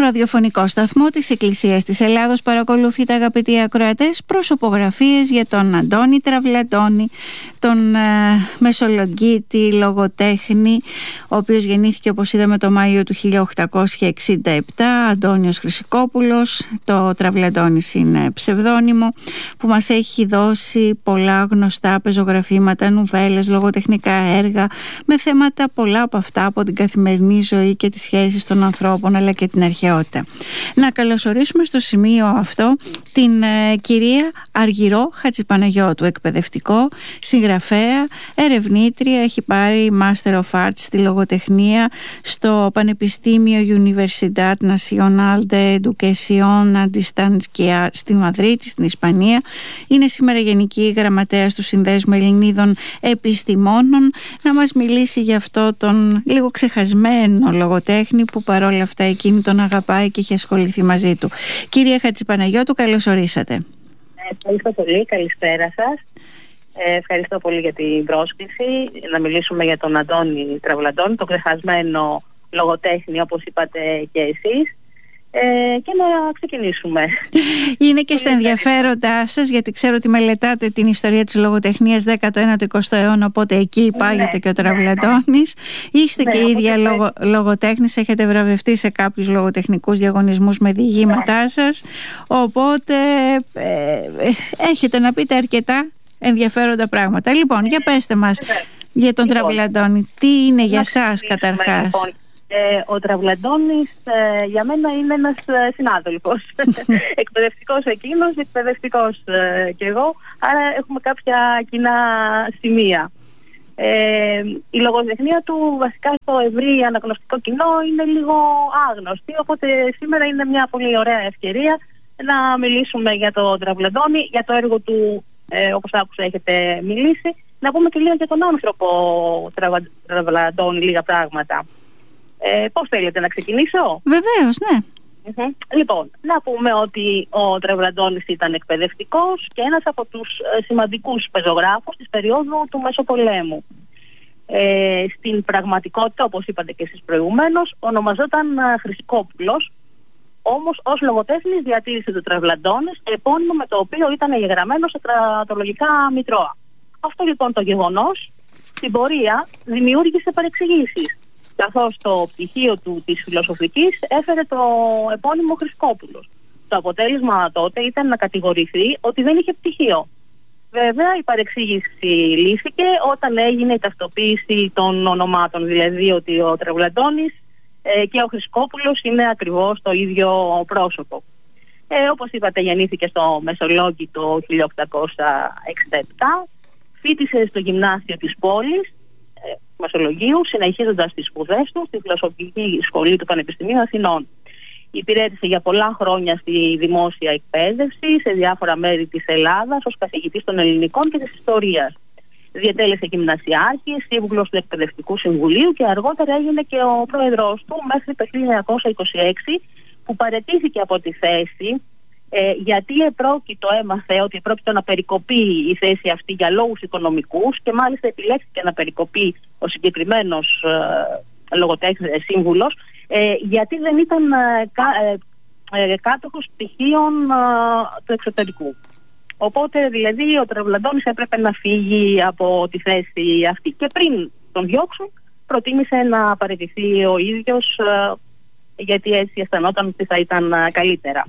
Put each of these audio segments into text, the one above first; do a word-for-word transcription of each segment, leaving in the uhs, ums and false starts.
ραδιοφωνικό σταθμό της Εκκλησίας της Ελλάδος παρακολουθείτε, αγαπητοί ακροατές, προσωπογραφίες για τον Αντώνη Τραβλαντώνη, τον ε, μεσολογγίτη, λογοτέχνη, ο οποίος γεννήθηκε, όπως είδαμε, το Μάιο του χίλια οκτακόσια εξήντα επτά, Αντώνιος Χρυσικόπουλος. Το Τραβλαντώνης είναι ψευδώνυμο, που μας έχει δώσει πολλά γνωστά πεζογραφήματα, νουβέλες, λογοτεχνικά έργα με θέματα πολλά από αυτά από την καθημερινή ζωή και τις σχέσεις των ανθρώπων αλλά και την αρχαιότητα. Να καλωσορίσουμε στο σημείο αυτό την ε, κυρία Αργυρό Χατζηπαναγιώτου, εκπαιδευτικό, συγγραφέα, ερευνήτρια, έχει πάρει Master of Arts στη λογοτεχνία στο Πανεπιστήμιο Universidad Nacional de Educación a Distancia στη Μαδρίτη, στην Ισπανία. Είναι σήμερα Γενική Γραμματέας του Συνδέσμου Ελληνίδων Επιστημόνων, να μας μιλήσει για αυτό τον λίγο ξεχασμένο λογοτέχνη που παρόλα αυτά εκείνη τον αγαπάει και έχει ασχοληθεί μαζί του. Κυρία Χατζηπαναγιώτου, καλώς ορίσατε. Ευχαριστώ πολύ, καλησπέρα σας. Ε, ευχαριστώ πολύ για την πρόσκληση να μιλήσουμε για τον Αντώνη Τραβλαντώνη, τον ξεχασμένο λογοτέχνη, όπως είπατε και εσείς. Ε, και να ξεκινήσουμε. Είναι και στα ενδιαφέροντά σας, γιατί ξέρω ότι μελετάτε την ιστορία της λογοτεχνίας δέκατο ένατο εικοστό αιώνα, οπότε εκεί υπάγεται ναι, και ο Τραβλαντώνης. Ναι. Είστε ναι, και η ίδια λογο, λογοτέχνης, έχετε βραβευτεί σε κάποιους λογοτεχνικούς διαγωνισμούς με διηγήματά ναι. σας, οπότε ε, έχετε να πείτε αρκετά ενδιαφέροντα πράγματα. Λοιπόν, για πέστε μας ναι. για τον λοιπόν, Τραβλαντώνη, τι είναι για σας καταρχάς? Λοιπόν. Ε, ο Τραβλαντώνης ε, για μένα είναι ένας ε, συνάδελφος. Εκπαιδευτικός εκείνος, εκπαιδευτικός ε, κι εγώ, άρα έχουμε κάποια κοινά σημεία. Ε, η λογοτεχνία του βασικά στο ευρύ αναγνωστικό κοινό είναι λίγο άγνωστη, οπότε σήμερα είναι μια πολύ ωραία ευκαιρία να μιλήσουμε για τον Τραβλαντώνη, για το έργο του, ε, όπως άκουσα έχετε μιλήσει, να πούμε και λίγο για τον άνθρωπο Τραβλαντώνη, λίγα πράγματα. Ε, πώς θέλετε να ξεκινήσω? Βεβαίως, ναι. Mm-hmm. Λοιπόν, να πούμε ότι ο Τραβλαντώνης ήταν εκπαιδευτικός και ένας από τους ε, σημαντικούς πεζογράφους της περίοδου του Μεσοπολέμου. Ε, στην πραγματικότητα, όπως είπατε και εσείς προηγουμένως, ονομαζόταν ε, Χρυσικόπουλος, όμως ως λογοτέχνης διατήρησε το Τραβλαντώνης, επώνυμο με το οποίο ήταν εγγεγραμμένο σε στρατολογικά μητρώα. Αυτό λοιπόν το γεγονός στην πορεία δημιούργησε παρεξηγήσεις, καθώς το πτυχίο του της φιλοσοφικής έφερε το επώνυμο Χρυσικόπουλος. Το αποτέλεσμα τότε ήταν να κατηγορηθεί ότι δεν είχε πτυχίο. Βέβαια η παρεξήγηση λύθηκε όταν έγινε η ταυτοποίηση των ονομάτων, δηλαδή ότι ο Τραβλαντώνης ε, και ο Χρυσικόπουλος είναι ακριβώς το ίδιο πρόσωπο. Ε, όπως είπατε, γεννήθηκε στο Μεσολόγγι το χίλια οκτακόσια εξήντα επτά, φοιτησε στο γυμνάσιο της πόλης Μεσολογγίου, συνεχίζοντας τις σπουδές του στη Φιλοσοφική Σχολή του Πανεπιστημίου Αθηνών. Υπηρέτησε για πολλά χρόνια στη δημόσια εκπαίδευση σε διάφορα μέρη της Ελλάδας ως καθηγητής των ελληνικών και της ιστορίας. Διετέλεσε γυμνασιάρχη, σύμβουλος του Εκπαιδευτικού Συμβουλίου και αργότερα έγινε και ο πρόεδρος του μέχρι το χίλια εννιακόσια είκοσι έξι, που παραιτήθηκε από τη θέση Ε, γιατί επρόκειτο έμαθε ότι επρόκειτο να περικοπεί η θέση αυτή για λόγους οικονομικούς και μάλιστα επιλέχθηκε να περικοπεί ο συγκεκριμένος ε, λογοτέχνης ε, σύμβουλος ε, γιατί δεν ήταν ε, κα, ε, ε, κάτοχος πτυχίων ε, του εξωτερικού. Οπότε δηλαδή ο Τραβλαντώνης έπρεπε να φύγει από τη θέση αυτή και πριν τον διώξουν προτίμησε να παραιτηθεί ο ίδιος ε, γιατί έτσι αισθανόταν ότι θα ήταν ε, καλύτερα.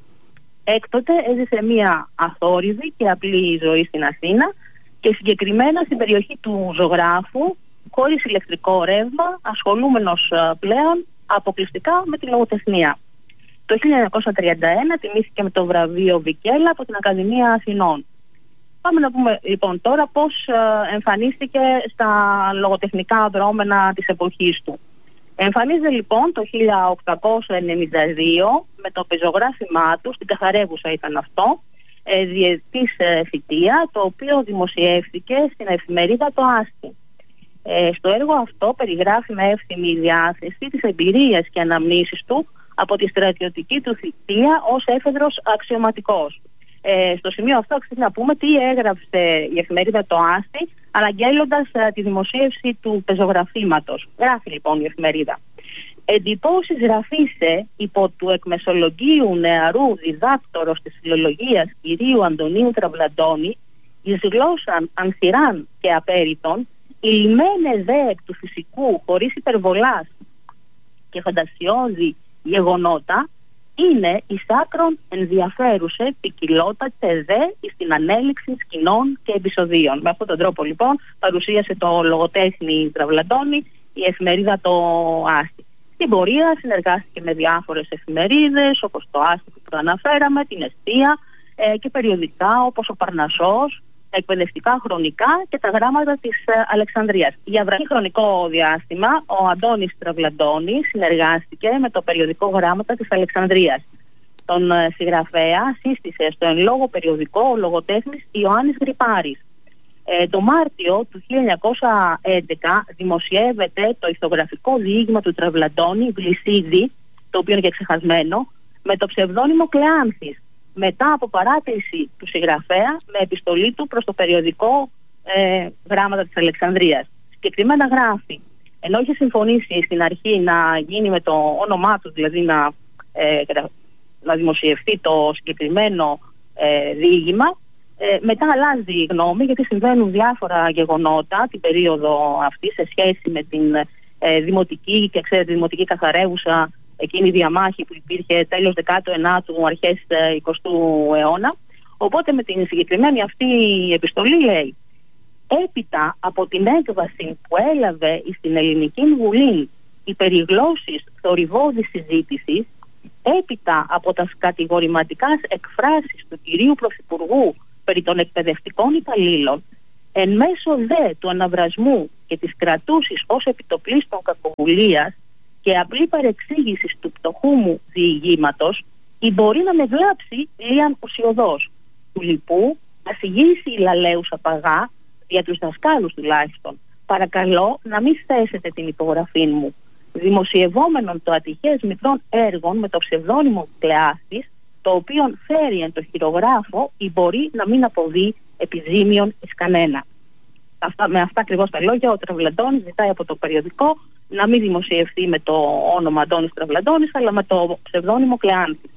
Έκτοτε έζησε μια αθόρυβη και απλή ζωή στην Αθήνα και συγκεκριμένα στην περιοχή του Ζωγράφου, χωρίς ηλεκτρικό ρεύμα, ασχολούμενος πλέον αποκλειστικά με τη λογοτεχνία. Το χίλια εννιακόσια τριάντα ένα τιμήθηκε με το βραβείο Βικέλα από την Ακαδημία Αθηνών. Πάμε να πούμε λοιπόν τώρα πώς εμφανίστηκε στα λογοτεχνικά δρόμενα της εποχής του. Εμφανίζεται λοιπόν το χίλια οκτακόσια ενενήντα δύο με το πεζογράφημά του, στην Καθαρέβουσα ήταν αυτό, ε, διετής ε, θητεία, το οποίο δημοσιεύθηκε στην εφημερίδα το Άστι. Ε, στο έργο αυτό περιγράφει με εύθυμη διάθεση τις εμπειρίες και αναμνήσεις του από τη στρατιωτική του θητεία ως έφεδρος αξιωματικός. Ε, στο σημείο αυτό αξίζει να πούμε τι έγραψε η εφημερίδα το Άστι, αναγγέλλοντας uh, τη δημοσίευση του πεζογραφήματος. Γράφει λοιπόν η εφημερίδα. εντυπώσεις γραφήσε υπό του εκμεσολογίου νεαρού διδάκτορος της φιλολογίας κυρίου Αντωνίου Τραβλαντώνη, εις γλώσσαν ανθυράν και απέριτον, οι λιμένες δε εκ του φυσικού χωρίς υπερβολάς και φαντασιώδη γεγονότα, είναι εις άκρον ενδιαφέρουσε ποικιλότατε δε στην ανέλυξη σκηνών και επεισοδίων. Με αυτόν τον τρόπο λοιπόν παρουσίασε το λογοτέχνη Τραβλαντώνη η εφημερίδα το Άστη. Στην πορεία συνεργάστηκε με διάφορες εφημερίδες όπως το Άστη που προαναφέραμε, την Εστία ε, και περιοδικά όπως ο Παρνασσός, εκπαιδευτικά χρονικά και τα γράμματα της ε, Αλεξανδρίας. Για βραχύ χρονικό διάστημα ο Αντώνης Τραβλαντώνης συνεργάστηκε με το περιοδικό Γράμματα της Αλεξανδρίας. Τον ε, συγγραφέα σύστησε στο εν λόγω περιοδικό ο λογοτέχνης Ιωάννης Γρυπάρης. Ε, το Μάρτιο του χίλια εννιακόσια έντεκα δημοσιεύεται το ηθογραφικό διήγημα του Τραβλαντώνη, Γλυσίδη, το οποίο είναι και ξεχασμένο, με το ψευδόνυμο Κλεάνθης, μετά από παράκληση του συγγραφέα με επιστολή του προς το περιοδικό ε, Γράμματα της Αλεξανδρίας. Συγκεκριμένα γράφει, ενώ είχε συμφωνήσει στην αρχή να γίνει με το όνομά του, δηλαδή να, ε, να δημοσιευτεί το συγκεκριμένο ε, διήγημα, ε, μετά αλλάζει γνώμη γιατί συμβαίνουν διάφορα γεγονότα την περίοδο αυτή σε σχέση με την ε, δημοτική και ξέρετε δημοτική καθαρεύουσα εκείνη η διαμάχη που υπήρχε τέλος δέκατου ενάτου, αρχές εικοστού αιώνα. Οπότε με την συγκεκριμένη αυτή επιστολή λέει, έπειτα από την έκβαση που έλαβε στην Ελληνική Βουλή οι περιγλώσσεις θορυβώδης συζήτησης, έπειτα από τα κατηγορηματικά εκφράσεις του κυρίου Πρωθυπουργού περί των εκπαιδευτικών υπαλλήλων, εν μέσω δε του αναβρασμού και της κρατούσης ως επιτοπλίστων κακοβουλίας και απλή παρεξήγηση του πτωχού μου διηγήματος, ή μπορεί να με βλάψει λίαν ουσιοδός. Του λοιπού, αφηγήσει η λαλέουσα παγά, για τους δασκάλους τουλάχιστον, παρακαλώ να μην θέσετε την υπογραφή μου. Δημοσιευόμενον το ατυχές μικρών έργων με το ψευδόνυμο Κλεάστης, το οποίο φέρει εν το χειρογράφο ή μπορεί να μην αποβεί επιζήμιον εις κανένα. Αυτά, με αυτά ακριβώς τα λόγια ο Τραβλαντώνης ζητάει από το περιοδικό να μην δημοσιευθεί με το όνομα Αντώνης Τραβλαντώνης αλλά με το ψευδόνυμο Κλεάνθης.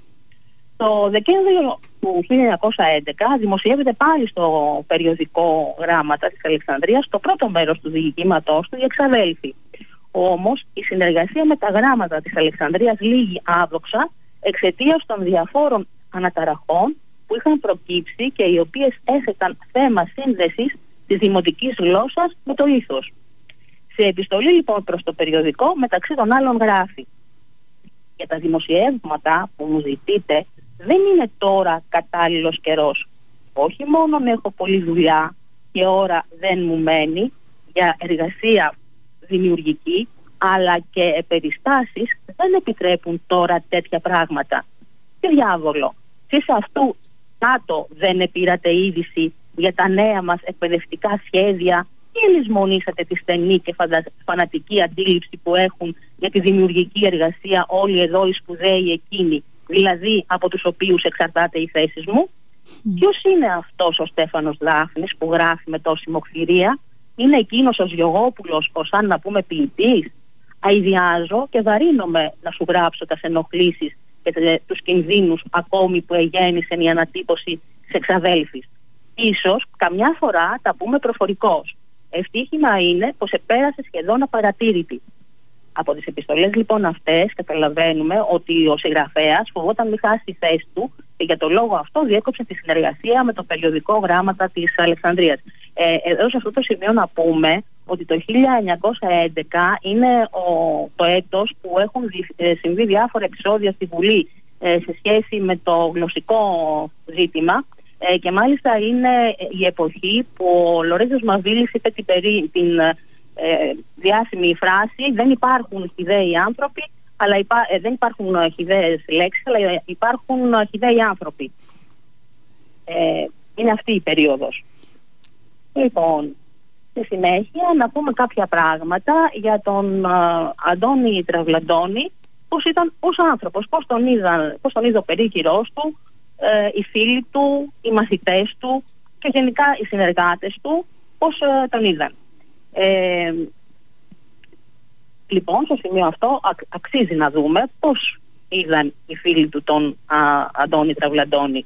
Το Δεκέμβριο του χίλια εννιακόσια έντεκα δημοσιεύεται πάλι στο περιοδικό Γράμματα της Αλεξανδρίας το πρώτο μέρος του διηγήματός του, η Εξαδέλφη. Όμως η συνεργασία με τα Γράμματα της Αλεξανδρίας λήγει άδοξα εξαιτίας των διαφόρων αναταραχών που είχαν προκύψει και οι οποίες έθεταν θέμα σύνδεσης της δημοτικής γλώσσας με το ήθος. Σε επιστολή λοιπόν προς το περιοδικό μεταξύ των άλλων γράφει, για τα δημοσιεύματα που μου ζητείτε δεν είναι τώρα κατάλληλος καιρός. Όχι μόνο έχω πολλή δουλειά και ώρα δεν μου μένει για εργασία δημιουργική, αλλά και περιστάσεις δεν επιτρέπουν τώρα τέτοια πράγματα. Τι διάβολο, εσείς αυτού κάτω δεν επήρατε είδηση για τα νέα μας εκπαιδευτικά σχέδια ή λησμονήσατε τη στενή και φαντα... φανατική αντίληψη που έχουν για τη δημιουργική εργασία όλοι εδώ οι σπουδαίοι εκείνοι, δηλαδή από τους οποίους εξαρτάται η θέση μου? Mm. Ποιος είναι αυτός ο Στέφανος Δάφνης που γράφει με τόση μοχθηρία? Είναι εκείνος ο Σιωγόπουλος, ο σαν να πούμε ποιητής? Αηδιάζω και βαρύνομαι να σου γράψω τα ενοχλήσεις και τους κινδύνους ακόμη που εγέννησε η ανατύπωση της Εξαδέλφης. Ίσως καμιά φορά τα πούμε προφορικώς. Ευτύχημα είναι πως επέρασε σχεδόν απαρατήρητη. Από τις επιστολές λοιπόν αυτές καταλαβαίνουμε ότι ο συγγραφέας φοβόταν μη χάσει τη θέση του και για τον λόγο αυτό διέκοψε τη συνεργασία με το περιοδικό Γράμματα της Αλεξανδρίας. Ε, εδώ σε αυτό το σημείο να πούμε ότι το χίλια εννιακόσια έντεκα είναι ο, το έτος που έχουν δι, συμβεί διάφορα επεισόδια στη Βουλή ε, σε σχέση με το γλωσσικό ζήτημα. Ε, και μάλιστα είναι η εποχή που ο Λορέντζος Μαβίλης είπε την, περί, την ε, διάσημη φράση «Δεν υπάρχουν χυδαίοι άνθρωποι, αλλά υπά, ε, δεν υπάρχουν χυδαίες λέξεις, αλλά υπάρχουν χυδαίοι άνθρωποι». Ε, είναι αυτή η περίοδος. Λοιπόν, στη συνέχεια να πούμε κάποια πράγματα για τον ε, Αντώνη Τραβλαντώνη, πώς ήταν ως άνθρωπος, πώς τον, είδα, πώς τον είδε ο περίκυρός του, Ε, οι φίλοι του, οι μαθητές του και γενικά οι συνεργάτες του πώς ε, τον είδαν. Ε, Λοιπόν, στο σημείο αυτό αξίζει να δούμε πώς είδαν οι φίλοι του τον α, Αντώνη Τραβλαντώνη.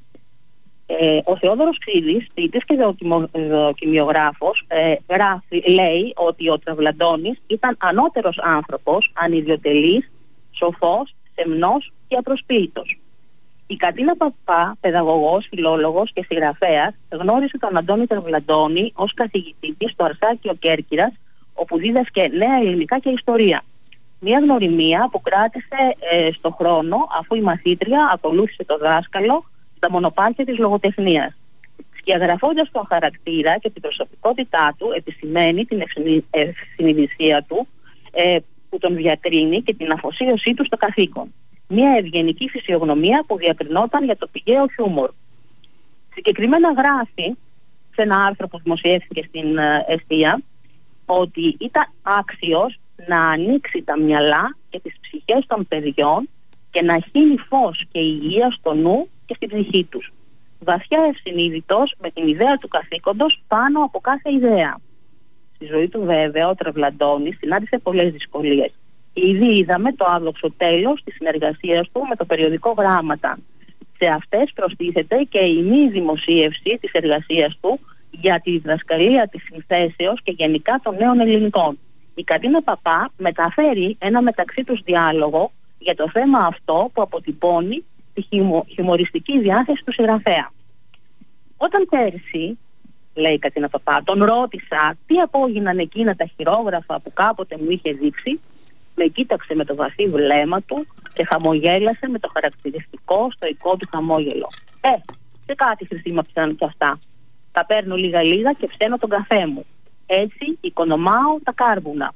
Ε, ο Θεόδωρος Ξίδης, ποιητής και δοκιμιογράφος, ε, γράφει, λέει ότι ο Τραβλαντώνης ήταν ανώτερος άνθρωπος, ανιδιοτελής, σοφός, σεμνός και απροσποίητος. Η Κατίνα Παπά, παιδαγωγός, φιλόλογος και συγγραφέας, γνώρισε τον Αντώνη Τραβλαντώνη ως καθηγητή της στο Αρσάκιο Κέρκυρας, όπου δίδασκε νέα ελληνικά και ιστορία. Μια γνωριμία που κράτησε ε, στο χρόνο, αφού η μαθήτρια ακολούθησε το δάσκαλο στα μονοπάτια της λογοτεχνίας. Σκιαγραφώντας τον χαρακτήρα και την προσωπικότητά του, επισημαίνει την ευσυνειδησία του ε, που τον διακρίνει και την αφοσίωσή του στο καθήκον. Μια ευγενική φυσιογνωμία που διακρινόταν για το πηγαίο χιούμορ. Συγκεκριμένα γράφει σε ένα άρθρο που δημοσιεύθηκε στην Εστία ότι ήταν άξιος να ανοίξει τα μυαλά και τις ψυχές των παιδιών και να χύνει φως και υγεία στο νου και στην ψυχή τους. Βαθιά ευσυνείδητος με την ιδέα του καθήκοντος πάνω από κάθε ιδέα. Στη ζωή του βέβαια ο Τραβλαντώνης συνάντησε πολλές δυσκολίες. Ήδη είδαμε το άδοξο τέλος της συνεργασίας του με το περιοδικό Γράμματα. Σε αυτές προστίθεται και η μη δημοσίευση της εργασίας του για τη διδασκαλία της συνθέσεως και γενικά των νέων ελληνικών. Η Κατίνα Παπά μεταφέρει ένα μεταξύ τους διάλογο για το θέμα αυτό που αποτυπώνει τη χιουμο, χιουμοριστική διάθεση του συγγραφέα. Όταν πέρσι, λέει η Κατίνα Παπά, τον ρώτησα τι απόγιναν εκείνα τα χειρόγραφα που κάποτε μου είχε δείξει, με κοίταξε με το βαθύ βλέμμα του και χαμογέλασε με το χαρακτηριστικό στοικό του χαμόγελο. Ε, σε κάτι χρησιμοποιήσαν κι αυτά. Τα παίρνω λίγα-λίγα και ψένω τον καφέ μου. Έτσι οικονομάω τα κάρβουνα.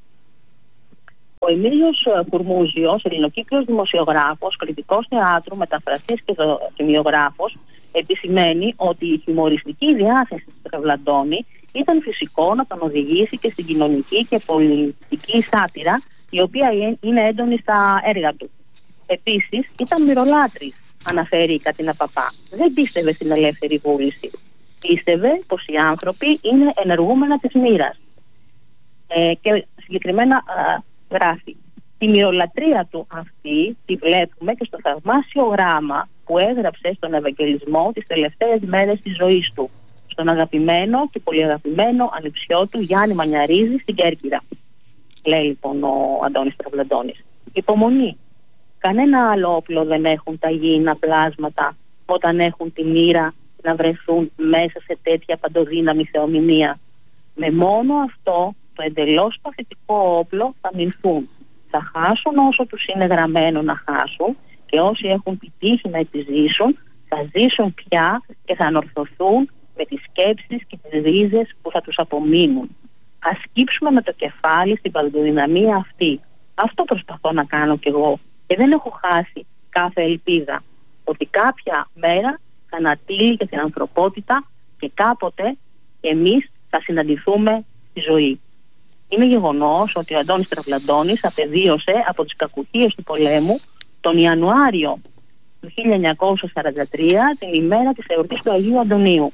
Ο Εμίλιος Κουρμούζιος, ελληνοκύκλος δημοσιογράφος, κριτικός θεάτρου, μεταφραστής και δοκιμιογράφος, επισημαίνει ότι η χιουμοριστική διάθεση του Τραβλαντώνη ήταν φυσικό να τον οδηγήσει και στην κοινωνική και πολιτική σάτυρα, η οποία είναι έντονη στα έργα του. Επίσης, ήταν μυρολάτρης, αναφέρει η Κατίνα Παπά. Δεν πίστευε στην ελεύθερη βούληση. Πίστευε πως οι άνθρωποι είναι ενεργούμενα της μοίρας. Ε, και συγκεκριμένα α, γράφει: τη μυρολατρεία του αυτή τη βλέπουμε και στο θαυμάσιο γράμμα που έγραψε στον Ευαγγελισμό τις τελευταίες μέρες της ζωής του, στον αγαπημένο και πολυαγαπημένο ανιψιό του Γιάννη Μανιαρίζη στην Κέρκυρα. Λέει λοιπόν ο Αντώνης Τραβλαντώνης. Υπομονή. Κανένα άλλο όπλο δεν έχουν τα γήινα πλάσματα όταν έχουν τη μοίρα να βρεθούν μέσα σε τέτοια παντοδύναμη θεομηνία. Με μόνο αυτό το εντελώς παθητικό όπλο θα μηνθούν. Θα χάσουν όσο τους είναι γραμμένο να χάσουν και όσοι έχουν την τύχη να επιζήσουν θα ζήσουν πια και θα ανορθωθούν με τις σκέψεις και τις ρίζες που θα τους απομείνουν. Ας σκύψουμε με το κεφάλι στην παντοδυναμία αυτή. Αυτό προσπαθώ να κάνω κι εγώ και δεν έχω χάσει κάθε ελπίδα ότι κάποια μέρα θα ανατείλει για την ανθρωπότητα και κάποτε εμείς θα συναντηθούμε στη ζωή. Είναι γεγονός ότι ο Αντώνης Τραβλαντώνης απεδίωσε από τις κακουχίες του πολέμου τον Ιανουάριο του χίλια εννιακόσια σαράντα τρία, την ημέρα της εορτής του Αγίου Αντωνίου.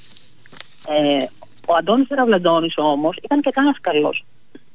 Ε, ο Αντώνης Τραβλαντώνης όμως ήταν και δάσκαλος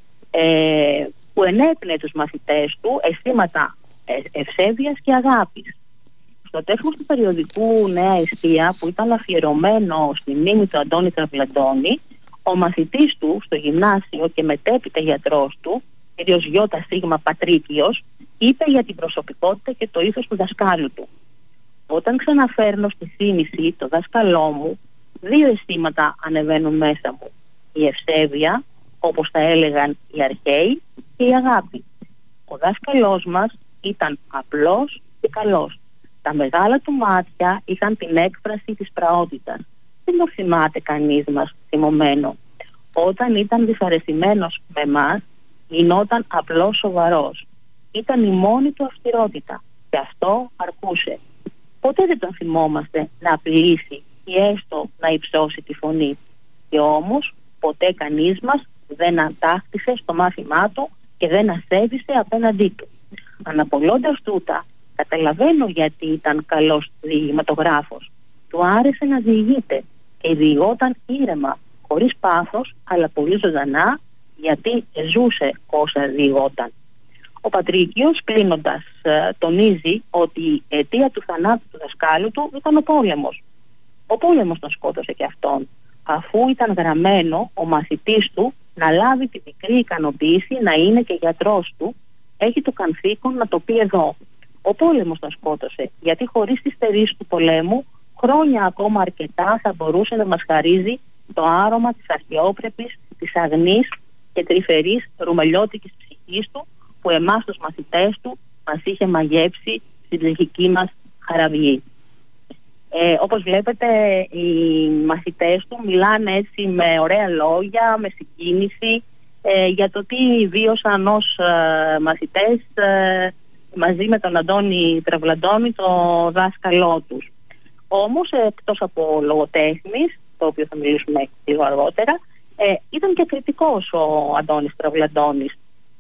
ε, που ενέπνεε τους μαθητές του αισθήματα ευσέβειας και αγάπης. Στο τέλος του περιοδικού Νέα Εστία, που ήταν αφιερωμένο στη μνήμη του Αντώνη Τραβλαντώνη, ο μαθητής του στο γυμνάσιο και μετέπειτα γιατρός του, κ. Γιώτα Σίγμα Πατρίκιος, είπε για την προσωπικότητα και το ήθος του δασκάλου του. Όταν ξαναφέρνω στη θύμηση το δάσκαλό μου, δύο αισθήματα ανεβαίνουν μέσα μου. Η ευσέβεια, όπως τα έλεγαν οι αρχαίοι, και η αγάπη. Ο δάσκαλός μας ήταν απλός και καλός. Τα μεγάλα του μάτια είχαν την έκφραση της πραότητας. Δεν το θυμάται κανείς μας θυμωμένο. Όταν ήταν δυσαρεστημένος με μας, γινόταν απλώς σοβαρός. Ήταν η μόνη του αυστηρότητα και αυτό αρκούσε. Ποτέ δεν τον θυμόμαστε να απειλήσει ή έστω να υψώσει τη φωνή. Και όμως ποτέ κανείς μας δεν αντάχτησε στο μάθημά του και δεν ασέβησε απέναντί του. Αναπολώντας τούτα, καταλαβαίνω γιατί ήταν καλός διηγηματογράφος. Του άρεσε να διηγείται και διηγόταν ήρεμα, χωρίς πάθος, αλλά πολύ ζωντανά γιατί ζούσε όσα διηγόταν. Ο Πατρίκιος, κλείνοντας, τονίζει ότι η αιτία του θανάτου του δασκάλου του ήταν ο πόλεμος. Ο πόλεμος τον σκότωσε και αυτόν, αφού ήταν γραμμένο ο μαθητής του να λάβει τη μικρή ικανοποίηση να είναι και γιατρός του, έχει το καθήκον να το πει εδώ. Ο πόλεμος τον σκότωσε, γιατί χωρίς τις στερήσεις του πολέμου, χρόνια ακόμα αρκετά θα μπορούσε να μας χαρίζει το άρωμα της αρχαιόπρεπης, της αγνής και τρυφερής ρουμελιώτικης ψυχής του, που εμάς τους μαθητές του μας είχε μαγέψει στην ψυχική μας χαραυγή. Ε, όπως βλέπετε, οι μαθητές του μιλάνε έτσι με ωραία λόγια, με συγκίνηση, ε, για το τι βίωσαν ως ε, μαθητές ε, μαζί με τον Αντώνη Τραβλαντώνη, το δάσκαλό τους. Όμως, εκτός από λογοτέχνης, το οποίο θα μιλήσουμε λίγο αργότερα, ε, ήταν και κριτικός ο Αντώνης Τραβλαντώνης.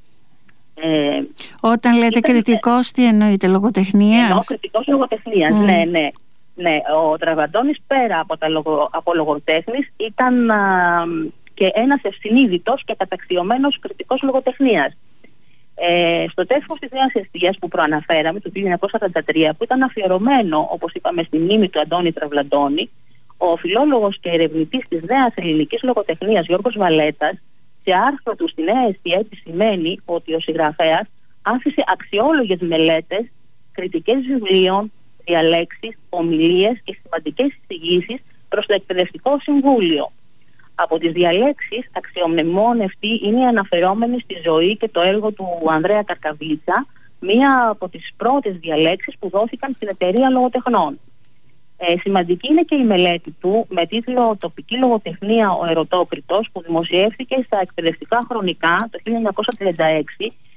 Ε, Όταν λέτε ήταν, κριτικός, τι εννοείτε, λογοτεχνίας? Εννοώ κριτικός λογοτεχνίας, mm. ναι, ναι. Ναι, ο Τραβλαντώνης πέρα από, τα λογο, από λογοτέχνης ήταν α, και ένας ευσυνείδητος και καταξιωμένος κριτικός λογοτεχνίας. Ε, στο τεύχος της Νέας Εστίας που προαναφέραμε, το χίλια εννιακόσια σαράντα τρία, που ήταν αφιερωμένο, όπως είπαμε, στη μνήμη του Αντώνη Τραβλαντώνη, ο φιλόλογος και ερευνητής της νέας ελληνικής λογοτεχνίας Γιώργος Βαλέτας, σε άρθρο του στη Νέα Εστία, επισημαίνει ότι ο συγγραφέας άφησε αξιόλογες μελέτες, κριτικές βιβλίων, διαλέξεις, ομιλίες και σημαντικές εισηγήσεις προς το Εκπαιδευτικό Συμβούλιο. Από τις διαλέξεις, αξιομνημόνευτη είναι η αναφερόμενη στη ζωή και το έργο του Ανδρέα Καρκαβίτσα, μία από τις πρώτες διαλέξεις που δόθηκαν στην Εταιρεία Λογοτεχνών. Ε, σημαντική είναι και η μελέτη του με τίτλο «Τοπική λογοτεχνία ο Ερωτόκριτος», που δημοσιεύθηκε στα Εκπαιδευτικά Χρονικά το χίλια εννιακόσια τριάντα έξι